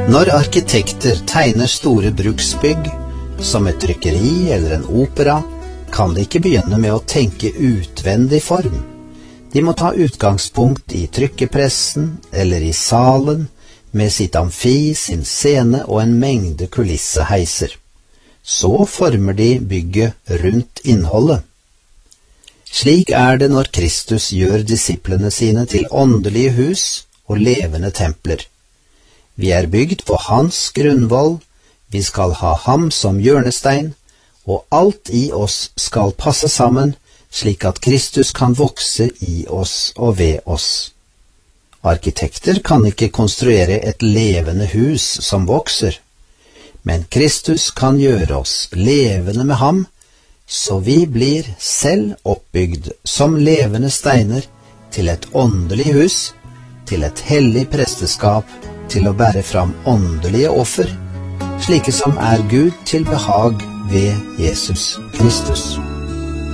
Når arkitekter tegner store bruksbygg, som et trykkeri eller en opera, kan de ikke begynne med å tenke utvendig form. De må ta utgangspunkt i trykkepressen eller i salen, med sitt amfi, sin scene og en mengde kulisseheiser. Så former de bygget rundt innholdet. Slik er det når Kristus gjør disiplene sine til åndelige hus og levende templer. Vi er bygd på hans grunnvoll, vi skal ha ham som hjørnestein, og alt i oss skal passe sammen, slik at Kristus kan vokse i oss og ved oss. Arkitekter kan ikke konstruere et levende hus som vokser, men Kristus kan gjøre oss levende med ham, så vi blir selv oppbygd som levende steiner til et åndelig hus, til et hellig presteskap, til å bære fram åndelige offer, slike som er Gud til behag ved Jesus Kristus.